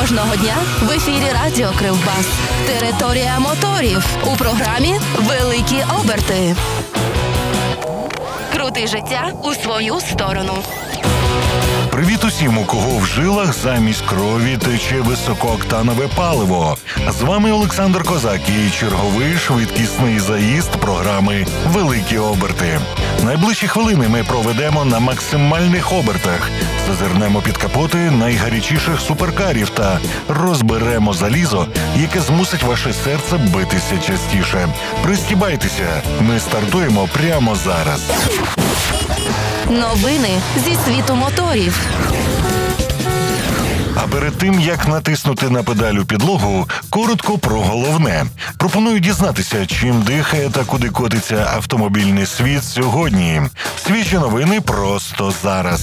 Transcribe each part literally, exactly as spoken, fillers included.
Кожного дня в ефірі Радіо Кривбас. Територія моторів. У програмі «Великі оберти». Крути життя у свою сторону. Привіт усім, у кого в жилах замість крові тече високооктанове паливо. З вами Олександр Козак і черговий швидкісний заїзд програми «Великі оберти». Найближчі хвилини ми проведемо на максимальних обертах, зазирнемо під капоти найгарячіших суперкарів та розберемо залізо, яке змусить ваше серце битися частіше. Пристібайтеся, ми стартуємо прямо зараз. Новини зі світу моторів. А перед тим, як натиснути на педаль у підлогу, коротко про головне. Пропоную дізнатися, чим дихає та куди котиться автомобільний світ сьогодні. Свіжі новини просто зараз.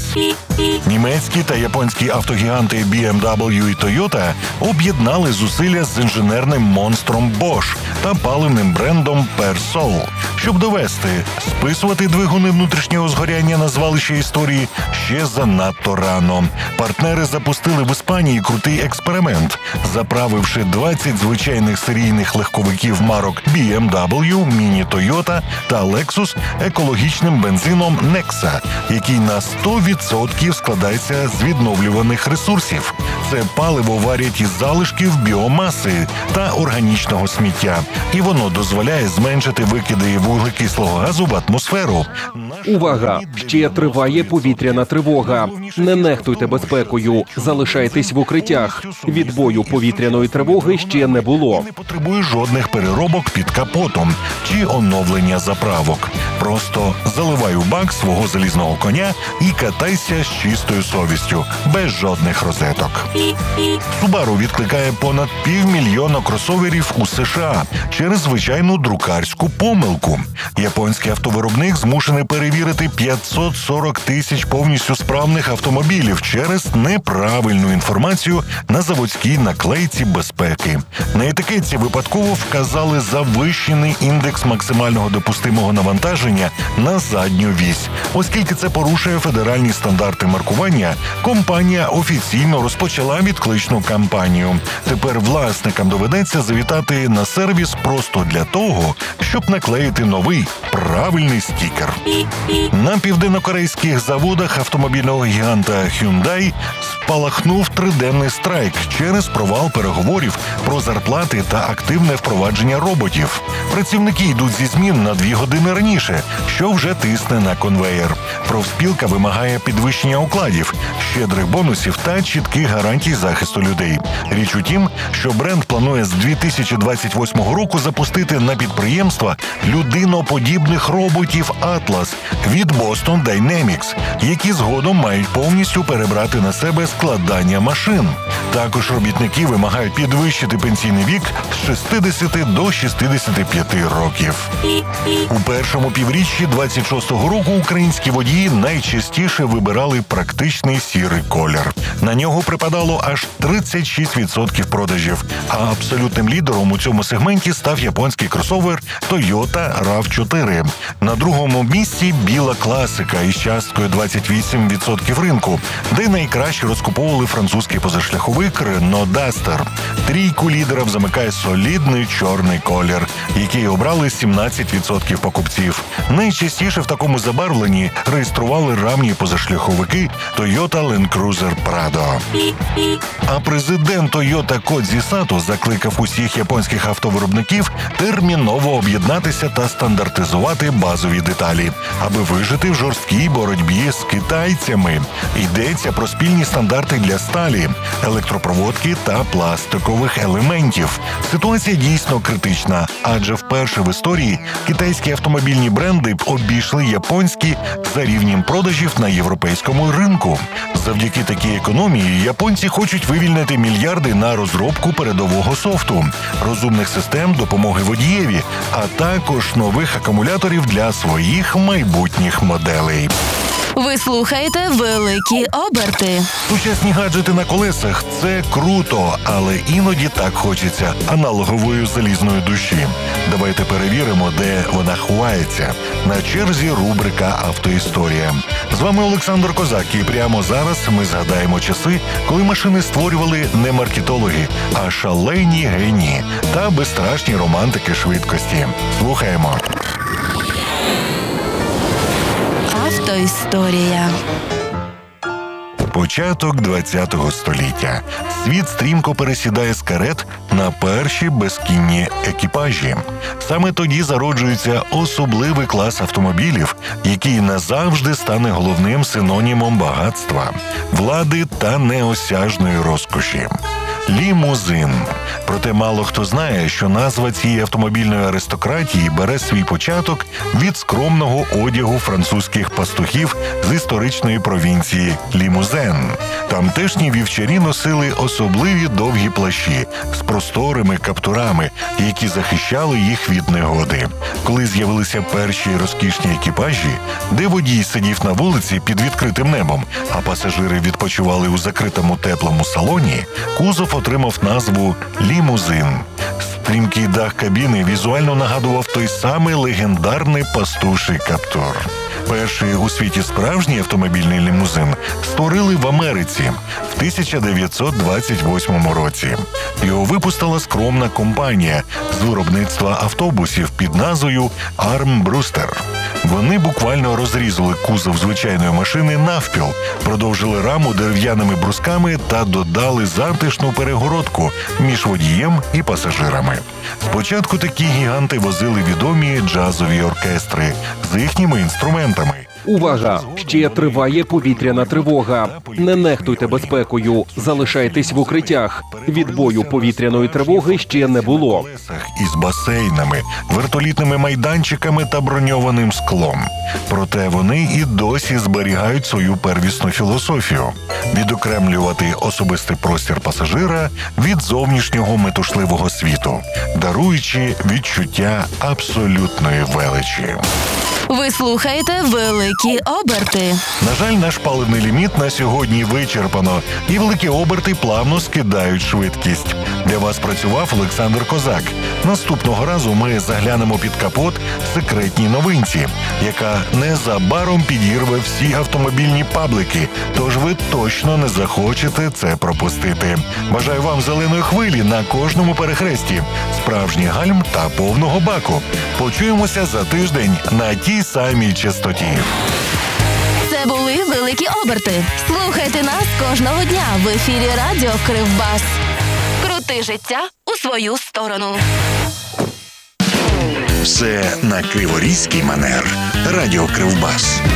Німецькі та японські автогіганти бі ем дабл ю і Toyota об'єднали зусилля з інженерним монстром Bosch та паливним брендом Persol. Щоб довести, списувати двигуни внутрішнього згоряння на звалище історії ще занадто рано. Партнери запустили в Іспанії крутий експеримент, заправивши двадцять звичайних серійних легковиків марок бі ем дабл ю, Mini Toyota та Lexus екологічним бензином Nexa, який на сто відсотків складається з відновлюваних ресурсів. Це паливо варять із залишків біомаси та органічного сміття, і воно дозволяє зменшити викиди вуглекислого газу в атмосферу. Увага! Ще триває повітряна тривога. Не нехтуйте безпекою. Залишайтесь в укриттях. Відбою повітряної тривоги ще не було. Не потребує жодних переробок під капотом чи оновлення заправок. Просто заливай у бак свого залізного коня і катайся з чистою совістю, без жодних розеток. Subaru відкликає понад півмільйона кросоверів у США через звичайну друкарську помилку. Японський автовиробник змушений перевірити п'ятсот сорок тисяч повністю справних автомобілів через неправильну інформацію на заводській наклейці безпеки. На етикетці випадково вказали завищений індекс максимального допустимого навантаження на задню вісь. Оскільки це порушує федеральні стандарти маркування, компанія офіційно розпочала відкличну кампанію. Тепер власникам доведеться завітати на сервіс просто для того, щоб наклеїти новий правильний стікер. На південнокорейських заводах автомобільного гіганта Hyundai спалахнув триденний страйк через провал переговорів про зарплати та активне впровадження роботів. Працівники йдуть зі змін на дві години раніше, що вже тисне на конвеєр. Профспілка вимагає підвищення окладів, щедрих бонусів та чітких гарантій захисту людей. Річ у тім, що бренд планує з дві тисячі двадцять восьмого року запустити на підприємства людиноподібних роботів Atlas від Boston Dynamics, які згодом мають повністю перебрати на себе складання машин. Також робітники вимагають підвищити пенсійний вік з шістдесяти до шістдесяти п'яти років. У першому півріччі двадцять шостого року українські водії найчастіше вибирали практичний сірий колір. На нього припадало аж тридцять шість відсотків продажів, а абсолютним лідером у цьому сегменті став японський кросовер Toyota рав чотири. На другому місці біла класика із часткою двадцять вісім відсотків ринку, де найкраще розкуповували французький позашляховик Renault Duster. Трійку лідерів замикає солідний чорний колір, який обрали сімнадцять відсотків покупців. Найчастіше в такому забарвленні реєстрували рамні позашляховики Toyota Land Cruiser Prado. А президент Toyota Кодзі Сато закликав усіх японських автовиробників терміново об'єднатися та стандартизувати базові деталі, аби вижити в жорсткій боротьбі з китайцями. Йдеться про спільні стандарти для сталі, електропроводки та пластикових елементів. Ситуація дійсно критична, адже вперше в історії китайські автомобільні бренди обійшли японські за рівнем продажів на європейському ринку. Завдяки такій економії японці хочуть вивільнити мільярди на розробку передового софту, розумних систем допомоги водієві, а також нових акумуляторів для своїх майбутніх моделей. Ви слухаєте великі оберти. Сучасні гаджети на колесах – це круто, але іноді так хочеться аналогової залізної душі. Давайте перевіримо, де вона ховається. На черзі рубрика «Автоісторія». З вами Олександр Козак, і прямо зараз ми згадаємо часи, коли машини створювали не маркетологи, а шалені генії та безстрашні романтики швидкості. Слухаємо. Автоісторія. Початок ХХ століття. Світ стрімко пересідає з карет на перші безкінні екіпажі. Саме тоді зароджується особливий клас автомобілів, який назавжди стане головним синонімом багатства, влади та неосяжної розкоші. Лімузин. Проте мало хто знає, що назва цієї автомобільної аристократії бере свій початок від скромного одягу французьких пастухів з історичної провінції Лімузен. Тамтешні вівчарі носили особливі довгі плащі з просторими каптурами, які захищали їх від негоди. Коли з'явилися перші розкішні екіпажі, де водій сидів на вулиці під відкритим небом, а пасажири відпочивали у закритому теплому салоні, кузов отримав назву «лімузин». Стрімкий дах кабіни візуально нагадував той самий легендарний пастуший каптур. Перший у світі справжній автомобільний лімузин створили в Америці в тисяча дев'ятсот двадцять восьмому році. Його випустила скромна компанія з виробництва автобусів під назвою «Арм Брюстер». Вони буквально розрізали кузов звичайної машини навпіл, продовжили раму дерев'яними брусками та додали затишну перегородку між водієм і пасажирами. Спочатку такі гіганти возили відомі джазові оркестри з їхніми інструментами. Увага! Ще триває повітряна тривога. Не нехтуйте безпекою. Залишайтесь в укриттях. Відбою повітряної тривоги ще не було. Із басейнами, вертолітними майданчиками та броньованим склом. Проте вони і досі зберігають свою первісну філософію – відокремлювати особистий простір пасажира від зовнішнього метушливого світу, даруючи відчуття абсолютної величі. Ви слухаєте великі оберти. На жаль, наш паливний ліміт на сьогодні вичерпано, і великі оберти плавно скидають швидкість. Для вас працював Олександр Козак. Наступного разу ми заглянемо під капот секретній новинці, яка незабаром підірве всі автомобільні паблики, тож ви точно не захочете це пропустити. Бажаю вам зеленої хвилі на кожному перехресті, справжній гальм та повного баку. Почуємося за тиждень на тій самій частоті. Це були великі оберти. Слухайте нас кожного дня в ефірі Радіо Кривбас. Крути життя у свою сторону. Все на криворізький манер. Радіо Кривбас.